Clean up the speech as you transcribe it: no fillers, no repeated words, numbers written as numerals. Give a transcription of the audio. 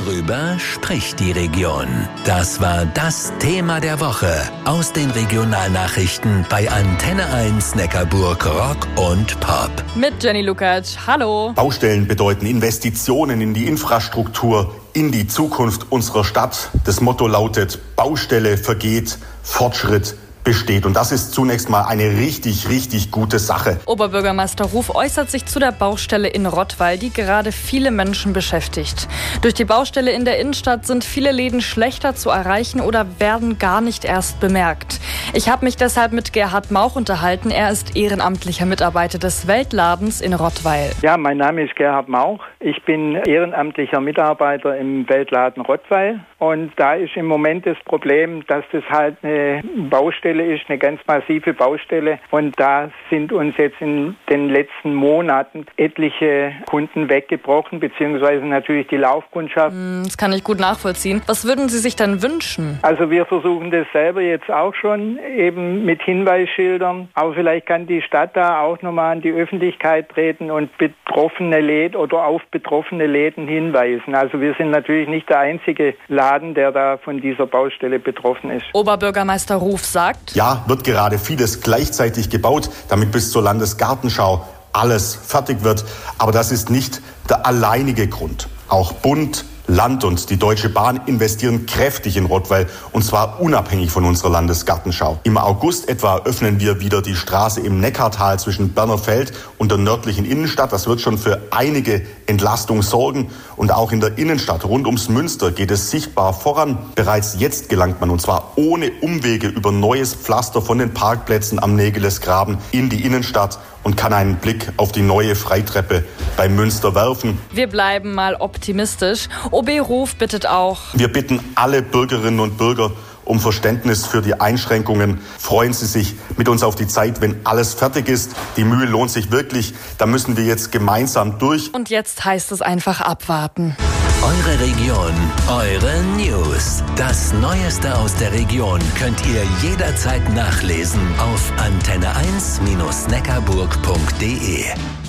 Darüber spricht die Region. Das war das Thema der Woche aus den Regionalnachrichten bei Antenne 1 Neckarburg Rock und Pop. Mit Jenny Lukacs. Hallo. Baustellen bedeuten Investitionen in die Infrastruktur, in die Zukunft unserer Stadt. Das Motto lautet: Baustelle vergeht, Fortschritt besteht. Und das ist zunächst mal eine richtig gute Sache. Oberbürgermeister Ruf äußert sich zu der Baustelle in Rottweil, die gerade viele Menschen beschäftigt. Durch die Baustelle in der Innenstadt sind viele Läden schlechter zu erreichen oder werden gar nicht erst bemerkt. Ich habe mich deshalb mit Gerhard Mauch unterhalten. Er ist ehrenamtlicher Mitarbeiter des Weltladens in Rottweil. Ja, mein Name ist Gerhard Mauch. Ich bin ehrenamtlicher Mitarbeiter im Weltladen Rottweil. Und da ist im Moment das Problem, dass das halt eine Baustelle ist, eine ganz massive Baustelle. Und da sind uns jetzt in den letzten Monaten etliche Kunden weggebrochen, beziehungsweise natürlich die Laufkundschaft. Das kann ich gut nachvollziehen. Was würden Sie sich dann wünschen? Also wir versuchen das selber jetzt auch schon, eben mit Hinweisschildern. Aber vielleicht kann die Stadt da auch nochmal an die Öffentlichkeit treten und betroffene Läden oder auf betroffene Läden hinweisen. Also wir sind natürlich nicht der einzige Laden, der da von dieser Baustelle betroffen ist. Oberbürgermeister Ruf sagt: Ja, wird gerade vieles gleichzeitig gebaut, damit bis zur Landesgartenschau alles fertig wird. Aber das ist nicht der alleinige Grund. Auch Bund, Land und die Deutsche Bahn investieren kräftig in Rottweil, und zwar unabhängig von unserer Landesgartenschau. Im August etwa öffnen wir wieder die Straße im Neckartal zwischen Bernerfeld und der nördlichen Innenstadt. Das wird schon für einige Entlastung sorgen. Und auch in der Innenstadt rund ums Münster geht es sichtbar voran. Bereits jetzt gelangt man, und zwar ohne Umwege, über neues Pflaster von den Parkplätzen am Nägelesgraben in die Innenstadt und kann einen Blick auf die neue Freitreppe bei Münster werfen. Wir bleiben mal optimistisch. OB Ruf bittet auch: Wir bitten alle Bürgerinnen und Bürger um Verständnis für die Einschränkungen. Freuen Sie sich mit uns auf die Zeit, wenn alles fertig ist. Die Mühe lohnt sich wirklich. Da müssen wir jetzt gemeinsam durch. Und jetzt heißt es einfach abwarten. Eure Region, eure News. Das Neueste aus der Region könnt ihr jederzeit nachlesen auf antenne1-neckarburg.de.